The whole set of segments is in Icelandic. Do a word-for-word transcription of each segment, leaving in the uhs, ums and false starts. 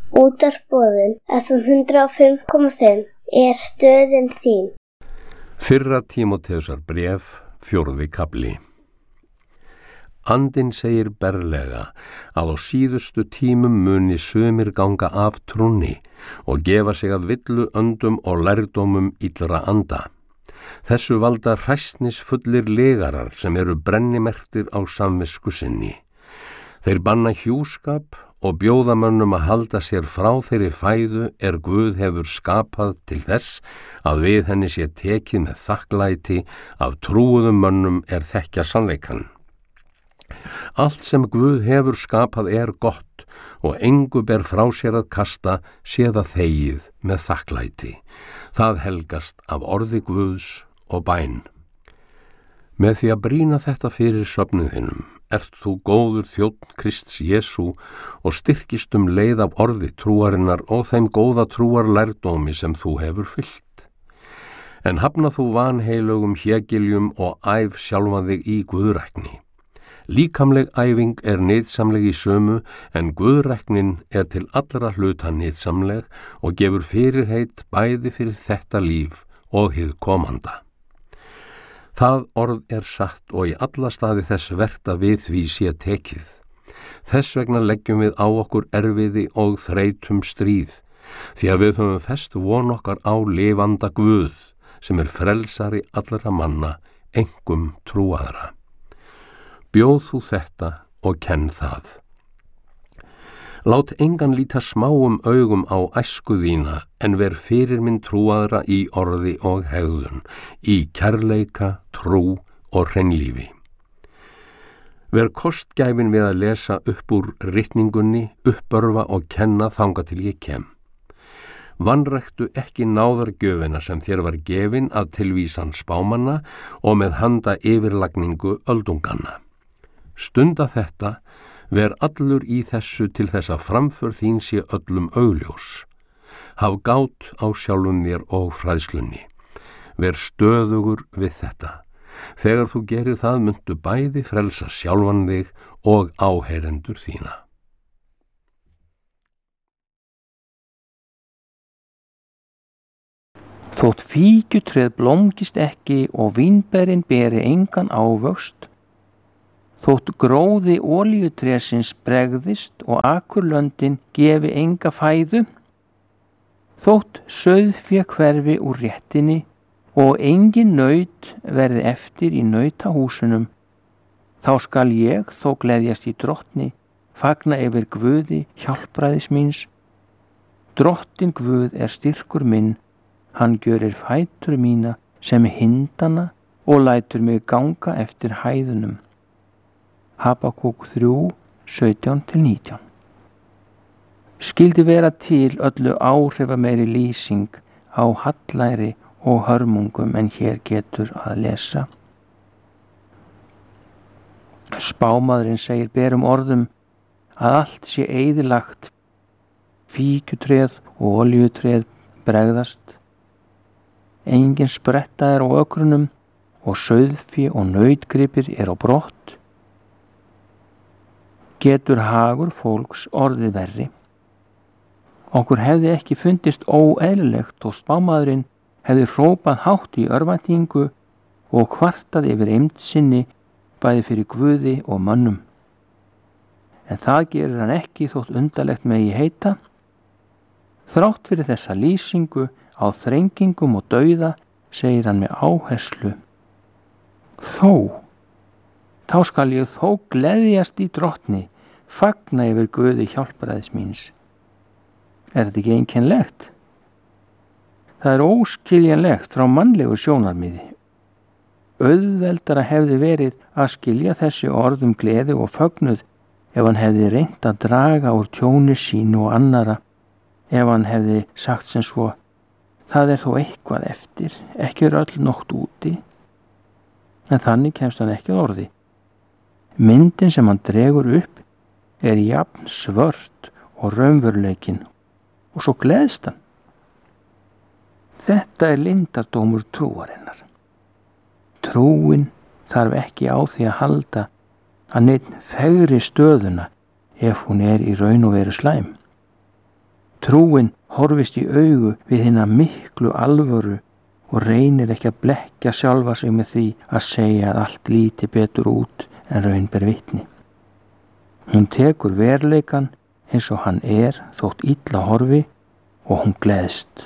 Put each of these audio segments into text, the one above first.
Útvarpsboðun F M hundrað og fimm komma fimm er stöðin þín. Fyrra Tímóteusar bréf, fjórði kafli. Andinn segir berlega að á síðustu tímum muni sumir ganga af trúnni og gefa sig að villu öndum og lærdómum illra anda. Þessu valda hræsnisfullir legarar sem eru brennimerktir á samvisku sinni. Þeir banna hjúskap og bjóða mönnum að halda sér frá þeirri fæðu er Guð hefur skapað til þess að við henni sé tekið með þakklæti af trúuðum mönnum er þekkja sannleikann. Allt sem Guð hefur skapað er gott og engu ber frá sér að kasta sé það þegið með þakklæti. Það helgast af orði Guðs og bæn. Með því að brýna þetta fyrir söfnuðinum ert þú góður þjónn Krists Jesú og styrkist um leið af orði trúarinnar og þeim góða trúar lærdómi sem þú hefur fyllt. En hafna þú vanheilögum hjegiljum og æf sjálfan þig í guðrækni. Líkamleg æfing er nytsamleg í sömu, en guðræknin er til allra hluta nytsamleg og gefur fyrirheit bæði fyrir þetta líf og hið komanda. Það orð er satt og í alla staði þess vert að við því sé tekið. Þess vegna leggjum við á okkur erfiði og þreytum stríð, því að við höfum fest von okkar á lifanda Guð, sem er frelsari allra manna, engum trúaðra. Bjóð þú þetta og kenn það. Lát engan líta smáum augum á æsku þína, en ver fyrirmynd trúaðra í orði og hegðun, í kærleika, trú og hreinlífi. Ver kostgæfin við að lesa upp úr ritningunni, uppörfa og kenna þangað til ég kem. Vanræktu ekki náðargjöfina sem þér var gefin að tilvísan spámanna og með handa yfirlagningu öldunganna. Stunda þetta, ver allur í þessu til þess að framför þín sé öllum augljós. Haf gát á sjálfum þér og fræðslunni. Ver stöðugur við þetta. Þegar þú gerir það muntu bæði frelsa sjálfan þig og áheyrendur þína. Þótt fíkjutréð blómgist ekki og vínberin beri engan ávöxt, þótt gróði olíutrésins bregðist og akurlöndin gefi enga fæðu, þótt sauðfé hverfi úr réttinni og engin naut verði eftir í nautahúsunum, þá skal ég þó gleðjast í drottni, fagna yfir Guði hjálpræðis míns. Drottin Guð er styrkur minn, hann gjörir fætur mína sem hindana og lætur mig ganga eftir hæðunum. Habakúk þrjú, sautján til nítján. Skyldi vera til öllu áhrifameiri lýsing á hallæri og hörmungum en hér getur að lesa. Spámaðurinn segir berum orðum að allt sé eyðilagt, fíkjutréð og olíutréð bregðast. Engin spretta er á ökrunum og sauðfé og nautgripir er á brott. Getur hagur fólks orðið verri. Okkur hefði ekki fundist óeðlilegt og spámaðurinn hefði hrópað hátt í örvæntingu og kvartað yfir eymd sinni bæði fyrir Guði og mönnum. En það gerir hann ekki þótt undarlegt megi heita. Þrátt fyrir þessa lýsingu á þrengingum og dauða segir hann með áherslu: Þó, þá skal ég þó gleðjast í drottni, fagna yfir Guði hjálpræðis míns. Er þetta ekki einkennilegt? Það er óskiljanlegt frá mannlegu sjónarmiði. Auðveldara hefði verið að skilja þessi orð um gleði og fögnuð ef hann hefði reynt að draga úr tjóni sínu og annara, ef hann hefði sagt sem svo: það er þó eitthvað eftir, ekki er öll nótt úti. En þannig kemst hann ekki að orði. Myndin sem hann dregur upp er jafn svört og raunveruleikinn og svo gleðst hann. Þetta er leyndardómur trúarinnar. Trúin þarf ekki á því að halda að neinn fegri stöðuna ef hún er í raun og veru slæm. Trúin horfist í augu við hina miklu alvöru og reynir ekki að blekkja sjálfa sig með því að segja að allt líti betur út en raun ber vitni. Hún tekur veruleikan eins og hann er þótt illa horfi og hún gleðst.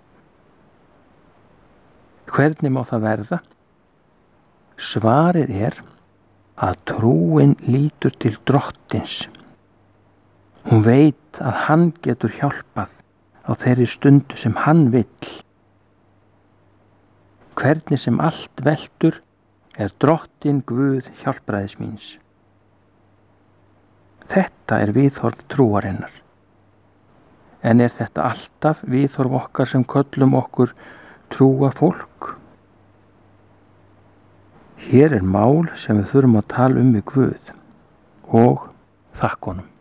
Hvernig má það verða? Svarið er að trúin lítur til Drottins. Hún veit að hann getur hjálpað á þeirri stundu sem hann vill. Hvernig sem allt veltur er Drottin Guð hjálpræðis míns. Þetta er viðhorf trúarinnar. En er þetta alltaf viðhorf okkar sem köllum okkur trúa fólk? Hér er mál sem við þurfum að tala um við Guð og þakka honum.